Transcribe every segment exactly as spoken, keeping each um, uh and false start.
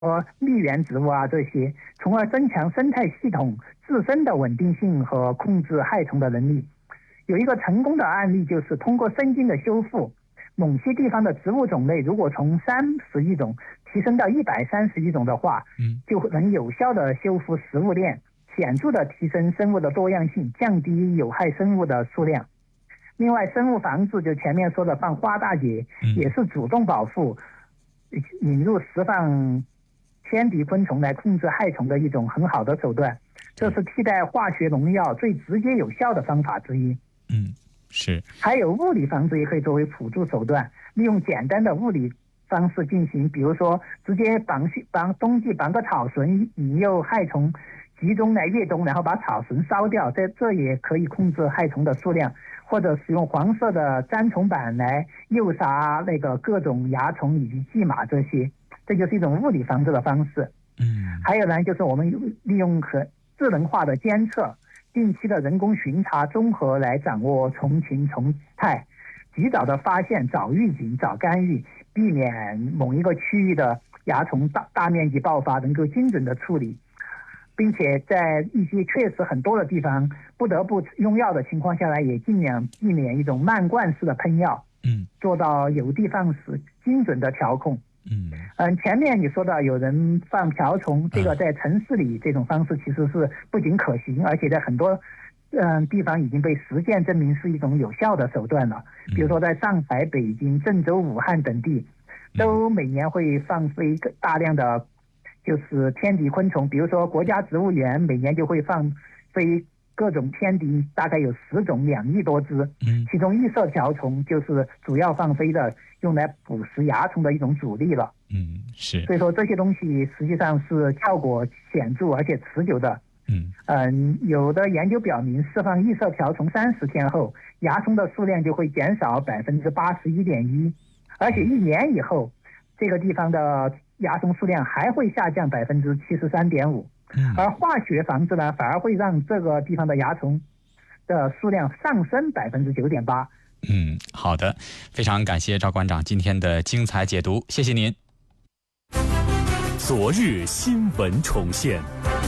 和蜜源植物啊这些，从而增强生态系统自身的稳定性和控制害虫的能力。有一个成功的案例，就是通过生菌的修复，某些地方的植物种类如果从三十亿种提升到一百三十亿种的话， 嗯， 就能有效的修复食物链，显著的提升生物的多样性，降低有害生物的数量。另外，生物防治就前面说的放花大姐，也是主动保护，引入释放天敌昆虫来控制害虫的一种很好的手段，这是替代化学农药最直接有效的方法之一。 嗯，是。 还有物理防治也可以作为辅助手段，利用简单的物理方式进行，比如说直接绑绑冬季绑个草绳，引诱害虫集中来越冬，然后把草绳烧掉，这这也可以控制害虫的数量。或者使用黄色的粘虫板来诱杀那个各种蚜虫以及蓟马这些，这就是一种物理防治的方式。 嗯， 还有呢，就是我们利用和智能化的监测，定期的人工巡查综合来掌握虫群虫态，及早的发现、早预警、早干预，避免某一个区域的蚜虫大大面积爆发，能够精准的处理，并且在一些确实很多的地方不得不用药的情况下来，也尽量避免一种漫灌式的喷药， 嗯， 做到有的放矢，精准的调控。 嗯嗯，前面你说到有人放瓢虫，这个在城市里这种方式其实是不仅可行，而且在很多嗯地方已经被实践证明是一种有效的手段了。比如说在上海、北京、郑州、武汉等地，都每年会放飞大量的就是天敌昆虫，比如说国家植物园每年就会放飞各种天敌，大概有十种，两亿多只。 嗯， 其中异色瓢虫就是主要放飞的，用来捕食蚜虫的一种主力了。 嗯，是。 所以说这些东西实际上是效果显著而且持久的。 嗯嗯，有的研究表明，释放异色瓢虫三十天后，蚜虫的数量就会减少百分之八十一点一，而且一年以后，这个地方的蚜虫数量还会下降百分之七十三点五。而化学防治呢，反而会让这个地方的蚜虫的数量上升百分之九点八。 嗯，好的，非常感谢赵馆长今天的精彩解读，谢谢您。 昨日新闻重现，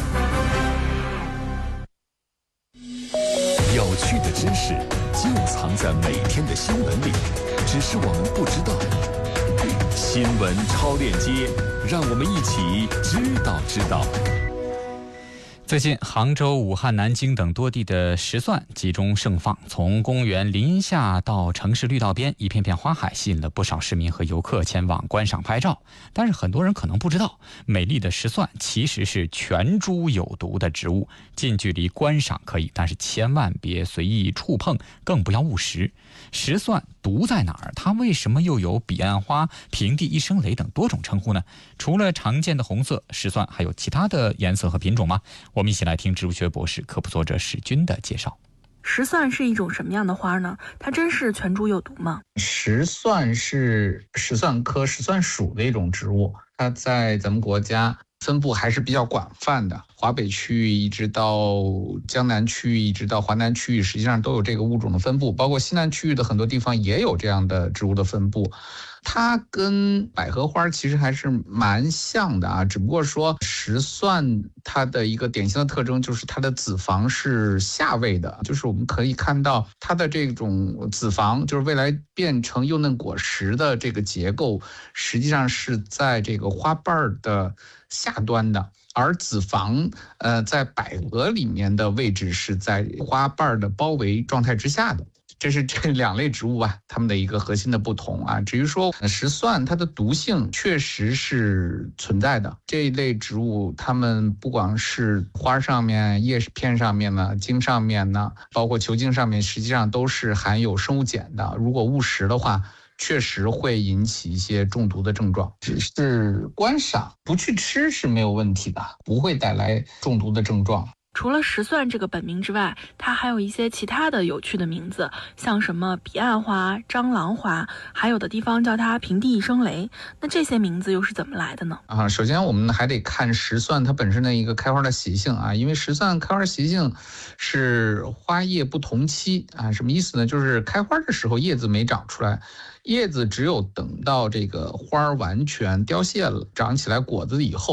有趣的知识就藏在每天的新闻里，只是我们不知道。新闻超链接，让我们一起知道知道。 最近，杭州、武汉、南京等多地的石蒜集中盛放，从公园林下到城市绿道边，一片片花海吸引了不少市民和游客前往观赏拍照。但是很多人可能不知道，美丽的石蒜其实是全株有毒的植物，近距离观赏可以，但是千万别随意触碰，更不要误食。石蒜毒在哪儿？它为什么又有彼岸花、平地一声雷等多种称呼呢？除了常见的红色，石蒜还有其他的颜色和品种吗？我们一起来听植物学博士、科普作者史军的介绍。 石蒜是一种什么样的花呢？它真是全株有毒吗？ 石蒜是石蒜科石蒜属的一种植物，它在咱们国家分布还是比较广泛的，华北区域一直到江南区域，一直到华南区域，实际上都有这个物种的分布，包括西南区域的很多地方也有这样的植物的分布。它跟百合花其实还是蛮像的啊，只不过说石蒜它的一个典型的特征就是它的子房是下位的，就是我们可以看到它的这种子房，就是未来变成幼嫩果实的这个结构，实际上是在这个花瓣的下端的，而子房呃在百合里面的位置是在花瓣的包围状态之下的。这是这两类植物啊，它们的一个核心的不同啊。至于说石蒜，它的毒性确实是存在的。这一类植物，它们不光是花上面、叶片上面呢、茎上面呢，包括球茎上面，实际上都是含有生物碱的。如果误食的话，确实会引起一些中毒的症状。只是观赏，不去吃是没有问题的，不会带来中毒的症状。 除了石蒜这个本名之外，它还有一些其他的有趣的名字，像什么彼岸花、蟑螂花，还有的地方叫它平地一声雷。那这些名字又是怎么来的呢？ 啊，首先我们还得看石蒜它本身的一个开花的习性啊，因为石蒜开花习性是花叶不同期啊，什么意思呢？就是开花的时候叶子没长出来，叶子只有等到这个花完全凋谢了，长起来果子以后。